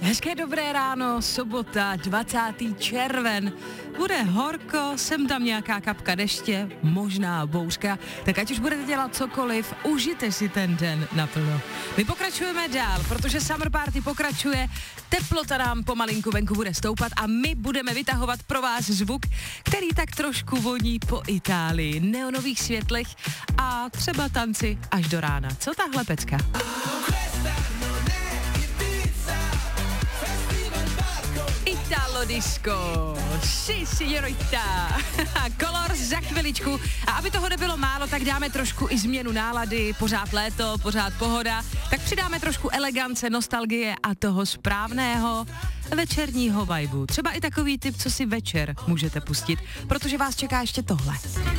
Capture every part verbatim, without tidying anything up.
Hezké dobré ráno, sobota, dvacátý červen. Bude horko, sem tam nějaká kapka deště, možná bouřka, tak ať už budete dělat cokoliv, užijte si ten den naplno. My pokračujeme dál, protože Summer Party pokračuje, teplota nám pomalinku venku bude stoupat a my budeme vytahovat pro vás zvuk, který tak trošku voní po Itálii, neonových světlech a třeba tanci až do rána. Co tahle pecka? Italo disco, si signorita, Colors za chviličku. A aby toho nebylo málo, tak dáme trošku i změnu nálady, pořád léto, pořád pohoda, tak přidáme trošku elegance, nostalgie a toho správného večerního vibu. Třeba i takový typ, co si večer můžete pustit, protože vás čeká ještě tohle.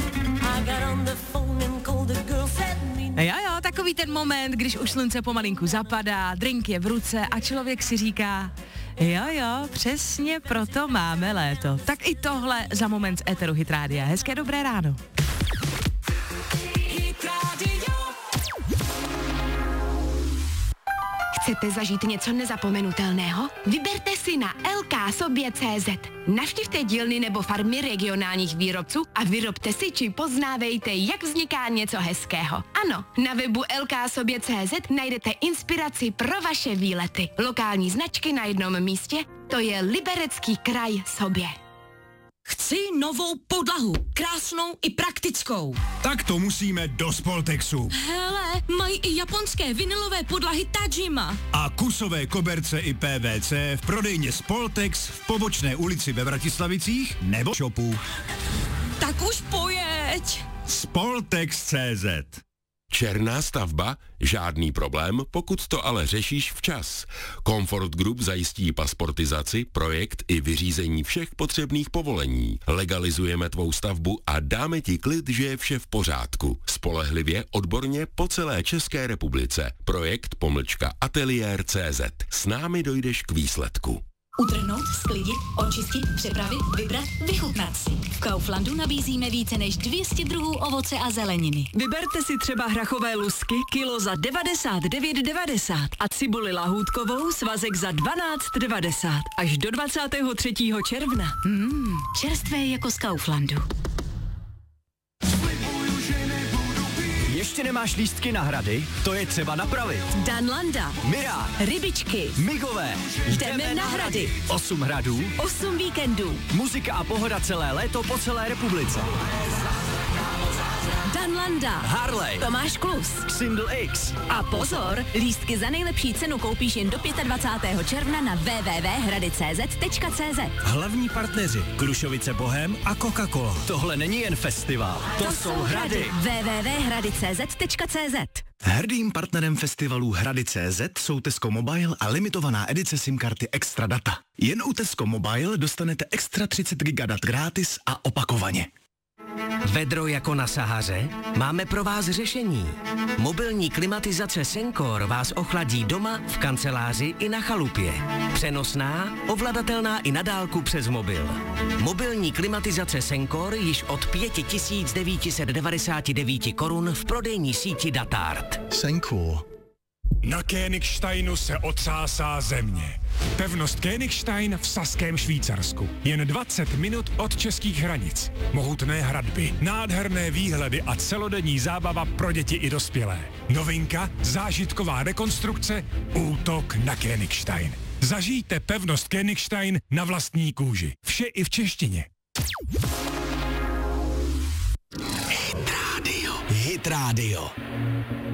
Jo, jo, takový ten moment, když už slunce pomalinku zapadá, drink je v ruce a člověk si říká, jo, jo, přesně proto máme léto. Tak i tohle za moment z éteru Hit Rádia. Hezké dobré ráno. Chcete zažít něco nezapomenutelného? Vyberte si na el ká sobě tečka cé zet. Navštivte dílny nebo farmy regionálních výrobců a vyrobte si či poznávejte, jak vzniká něco hezkého. Ano, na webu el ká sobě tečka cé zet najdete inspiraci pro vaše výlety. Lokální značky na jednom místě, to je Liberecký kraj Sobě. Chci novou podlahu, krásnou i praktickou. Tak to musíme do Spoltexu. Hele, mají i japonské vinylové podlahy Tajima. A kusové koberce i pé vé cé v prodejně Spoltex v Pobočné ulici ve Vratislavicích nebo shopu. Tak už pojeď. Spoltex tečka cé zet. Černá stavba? Žádný problém, pokud to ale řešíš včas. Comfort Group zajistí pasportizaci, projekt i vyřízení všech potřebných povolení. Legalizujeme tvou stavbu a dáme ti klid, že je vše v pořádku. Spolehlivě, odborně po celé České republice. Projekt pomlčka ateliér tečka cé zet. S námi dojdeš k výsledku. Utrhnout, sklidit, očistit, připravit, vybrat, vychutnat si. V Kauflandu nabízíme více než dvě stě druhů ovoce a zeleniny. Vyberte si třeba hrachové lusky, kilo za devadesát devět devadesát a cibuli lahůdkovou svazek za dvanáct devadesát. Až do dvacátého třetího června. Mmm, čerstvé jako z Kauflandu. Ještě nemáš lístky na hrady? To je třeba napravit. Danlanda, Mirá, rybičky, Migové, jdeme na hrady. Osm hradů, Osm víkendů. muzika a pohoda celé léto po celé republice. Danlanda, Harley, Tomáš Klus. Single X. A pozor, lístky za nejlepší cenu koupíš jen do dvacátého pátého června na w w w tečka hrady tečka cé zet tečka cé zet. Hlavní partneři Krušovice Bohem a Coca-Cola. Tohle není jen festival, to, to jsou hrady. w w w tečka hrady tečka cé zet tečka cé zet. Hrdým partnerem festivalu Hrady tečka cé zet jsou Tesco Mobile a limitovaná edice SIM-karty Extra Data. Jen u Tesco Mobile dostanete extra třicet gigadat gratis a opakovaně. Vedro jako na Sahaře? Máme pro vás řešení. Mobilní klimatizace Sencor vás ochladí doma, v kanceláři i na chalupě. Přenosná, ovladatelná i na dálku přes mobil. Mobilní klimatizace Sencor již od pět tisíc devět set devadesát devět korun v prodejní síti Datart. Sencor. Na Königsteinu se otřásá země. Pevnost Königstein v Saském Švýcarsku. Jen dvacet minut od českých hranic. Mohutné hradby, nádherné výhledy a celodenní zábava pro děti i dospělé. Novinka, zážitková rekonstrukce, útok na Königstein. Zažijte pevnost Königstein na vlastní kůži. Vše i v češtině. Hit Radio. Hit Radio.